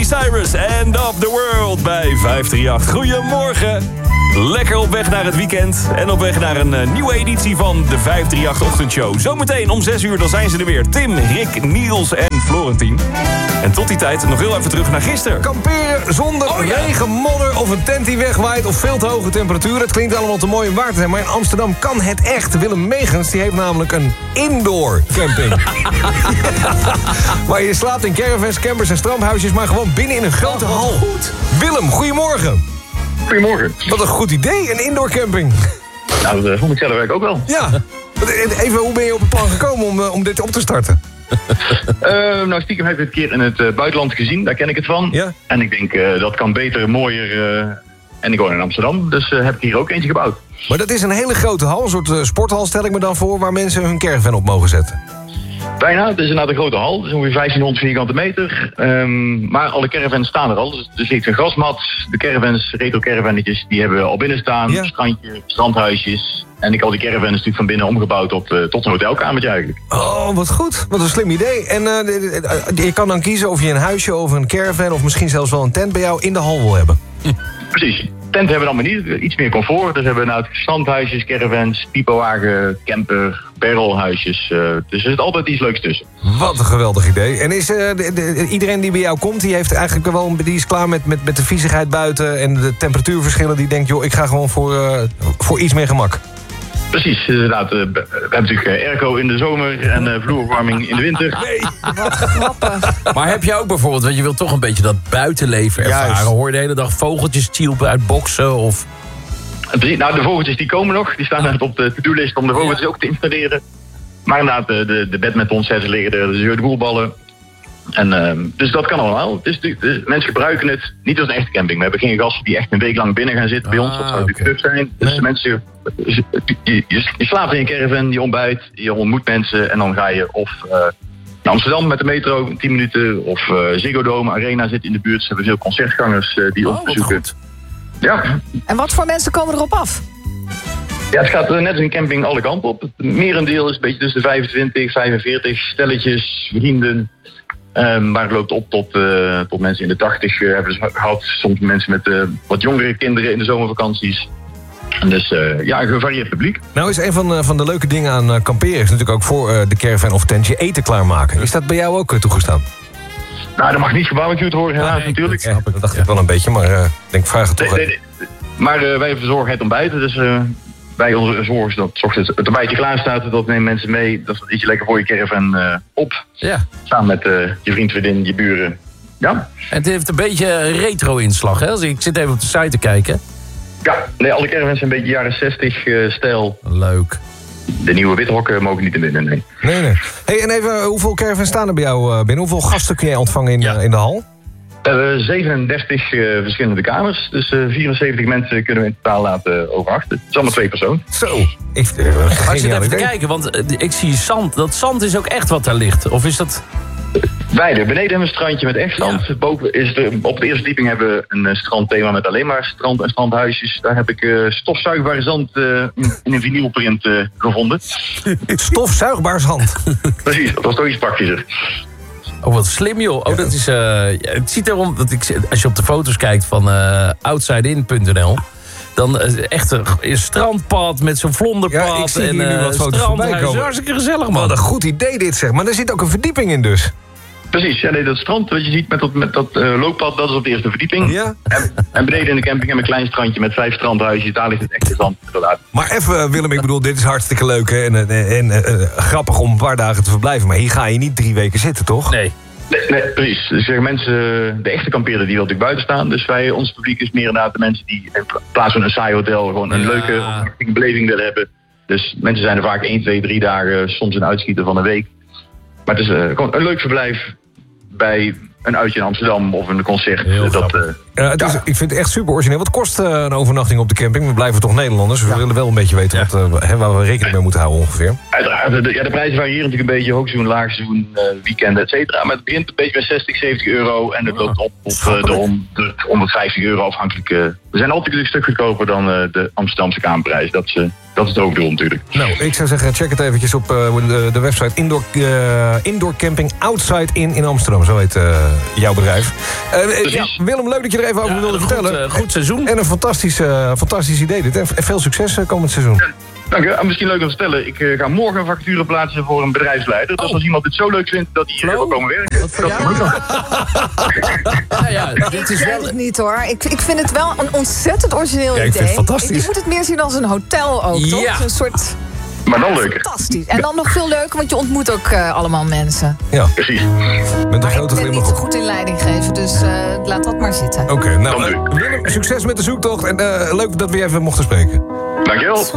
Miley Cyrus, End of the World bij 538. Goedemorgen. Lekker op weg naar het weekend en op weg naar een nieuwe editie van de 538-ochtendshow. Zometeen om 6 uur dan zijn ze er weer. Tim, Rick, Niels en Florentien. En tot die tijd nog heel even terug naar gisteren. Kamperen zonder regen, modder of een tent die wegwaait of veel te hoge temperaturen. Het klinkt allemaal te mooi om waar te zijn, maar in Amsterdam kan het echt. Willem Megens die heeft namelijk een indoor camping. Waar je slaapt in caravans, campers en strandhuisjes, maar gewoon binnen in een grote hal. Goed. Willem, goedemorgen. Goedemorgen. Wat een goed idee, een indoor camping. Nou, dat vond ik zelf eigenlijk ook wel. Ja. Even, hoe ben je op het plan gekomen om dit op te starten? Nou, stiekem heb ik het een keer in het buitenland gezien. Daar ken ik het van. Ja. En ik denk, dat kan beter, mooier. En ik woon in Amsterdam, dus heb ik hier ook eentje gebouwd. Maar dat is een hele grote hal, een soort sporthal stel ik me dan voor, waar mensen hun caravan op mogen zetten. Bijna, het is inderdaad een grote hal. Het is ongeveer 1500 vierkante meter. Maar alle caravans staan er al. Dus er zit een grasmat. De caravans, retro-caravannetjes, die hebben we al binnen staan. Ja. Strandje, strandhuisjes. En ik al die caravans natuurlijk van binnen omgebouwd tot een hotelkamertje eigenlijk. Oh, wat goed. Wat een slim idee. En je kan dan kiezen of je een huisje of een caravan of misschien zelfs wel een tent bij jou in de hal wil hebben. Precies. Tent hebben we dan maar niet. Iets meer comfort. Dus hebben we nou strandhuisjes, caravans, pipowagen, camper, barrelhuisjes. Dus er zit altijd iets leuks tussen. Wat een geweldig idee. En is iedereen die bij jou komt, die heeft eigenlijk wel, die is klaar met de viezigheid buiten en de temperatuurverschillen, die denkt, joh, ik ga gewoon voor iets meer gemak. Precies, inderdaad. We hebben natuurlijk airco in de zomer en vloerverwarming in de winter. Nee. Wat grappig. Maar heb je ook bijvoorbeeld, want je wilt toch een beetje dat buitenleven ervaren. Juist. Hoor je de hele dag vogeltjes tjilpen uit boksen of... Nou, de vogeltjes die komen nog. Die staan net op de to-do-list om de vogeltjes ook te installeren. Maar inderdaad, de badmintonsetten liggen er, de jeu-de-boelballen. En dus dat kan allemaal. Mensen gebruiken het niet als een echte camping. We hebben geen gasten die echt een week lang binnen gaan zitten bij ons. Dat zou natuurlijk terug zijn. Dus Nee. mensen, je slaapt in een caravan, je ontbijt, je ontmoet mensen. En dan ga je of naar Amsterdam met de metro in 10 minuten. Of Ziggo Dome, Arena zit in de buurt. Ze hebben veel concertgangers die ons wat bezoeken. goed. Ja. En wat voor mensen komen erop af? Ja, het gaat net als een camping alle kanten op. Het merendeel is een beetje tussen de 25, 45 stelletjes, vrienden. Maar het loopt op tot mensen in de 80 hebben ze gehad. Soms mensen met wat jongere kinderen in de zomervakanties. En dus ja, een gevarieerd publiek. Nou is een van de leuke dingen aan kamperen is natuurlijk ook voor de caravan of tent je eten klaarmaken. Is dat bij jou ook toegestaan? Nou, dat mag niet gebarbecued worden helaas natuurlijk. Ja, dat dacht ik wel een beetje, maar ik denk vraag het toch. Nee. Maar wij verzorgen het ontbijten, dus wij zorgen dat 's ochtends het ontbijtje klaar staat. Dat nemen mensen mee, dat eet je lekker voor je caravan op. Ja. Samen met je vriend, vriendin, je buren. Ja. En het heeft een beetje retro-inslag, hè? Ik zit even op de site te kijken. Ja, nee, alle caravans zijn een beetje jaren 60 stijl. Leuk. De nieuwe withokken mogen niet in binnen, nee. Nee. Hey, en even, hoeveel caravans staan er bij jou binnen? Hoeveel gasten kun jij ontvangen in de hal? 37 verschillende kamers. Dus 74 mensen kunnen we in totaal laten overnachten. Het is allemaal 2 personen. Zo. Maar ik zit Geniaal even te idee. kijken, want ik zie zand. Dat zand is ook echt wat daar ligt. Of is dat... Beide. Beneden hebben we een strandje met echt zand. Boven is op de eerste verdieping hebben we een strandthema met alleen maar strand en strandhuisjes. Daar heb ik stofzuigbare zand in een vinylprint gevonden. Stofzuigbaar zand. Precies, dat was toch iets praktischer. Oh, wat slim, joh. Oh, dat is... het ziet erom... Als je op de foto's kijkt van outsideinfo.nl... dan echt een strandpad met zo'n vlonderpad. Ja, ik zie hier nu en wat foto's voorbij strandhuis. komen. Hartstikke gezellig, man. Wat een goed idee dit zeg. Maar er zit ook een verdieping in dus. Precies, ja, nee, dat strand wat je ziet met dat looppad, dat is op de eerste verdieping. Ja. En beneden in de camping hebben we een klein strandje met 5 strandhuisjes. Daar ligt het echte zand inderdaad. Maar even Willem, ik bedoel, dit is hartstikke leuk hè, en grappig om een paar dagen te verblijven. Maar hier ga je niet 3 weken zitten, toch? Nee. Nee, precies. Dus zeggen mensen, de echte kampeerder die wil natuurlijk buiten staan. Dus ons publiek is meer inderdaad de mensen die in plaats van een saai hotel gewoon een leuke beleving willen hebben. Dus mensen zijn er vaak 1, 2, 3 dagen, soms een uitschieter van een week. Maar het is gewoon een leuk verblijf bij een uitje in Amsterdam of een concert. Heel dat grappig. Ik vind het echt super origineel. Wat kost een overnachting op de camping? We blijven toch Nederlanders, dus we willen wel een beetje weten waar we rekening mee moeten houden ongeveer. Uiteraard, de prijzen variëren natuurlijk een beetje. Hoogseizoen, laagseizoen, weekenden, et cetera. Maar het begint een beetje bij 60, 70 euro. En het loopt op de 100, 150 euro afhankelijk. We zijn altijd een stuk goedkoper dan de Amsterdamse kamerprijs. Dat is het hoofddoel natuurlijk. Nou, ik zou zeggen, check het eventjes op de website Indoor Camping Outside in Amsterdam. Zo heet jouw bedrijf. Willem, leuk dat je er even over wilde vertellen. Goed seizoen. En een fantastisch idee dit. En veel succes komend seizoen. Dank je. Misschien leuk om te vertellen. Ik ga morgen een vacature plaatsen voor een bedrijfsleider. Dus als iemand het zo leuk vindt dat hij hier wil komen werken. Dit is Ik weet het niet hoor. Ik vind het wel een ontzettend origineel idee. Ik vind het fantastisch. Je moet het meer zien als een hotel ook, toch? Ja. Een soort... Maar dan leuker. Fantastisch. En dan nog veel leuker, want je ontmoet ook allemaal mensen. Ja, Precies. met een Maar grote ik ben niet glimlach zo op. goed in leiding geven, dus laat dat maar zitten. Oké, nou, Dan nu. Willem, succes met de zoektocht. En leuk dat we je even mochten spreken. Dankjewel.